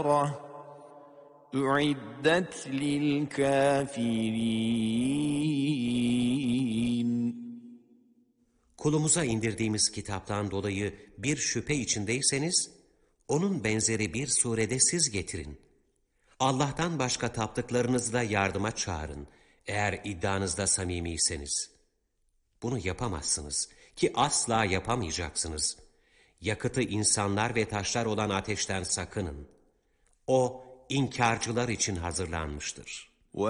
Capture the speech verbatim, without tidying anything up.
أُعِدَّتْ لِلْكَافِرِينَ. Kulumuza indirdiğimiz kitaptan dolayı bir şüphe içindeyseniz, onun benzeri bir surede siz getirin. Allah'tan başka taptıklarınızla yardıma çağırın, eğer iddianızda samimiyseniz. Bunu yapamazsınız ki asla yapamayacaksınız. Yakıtı insanlar ve taşlar olan ateşten sakının. O, inkarcılar için hazırlanmıştır.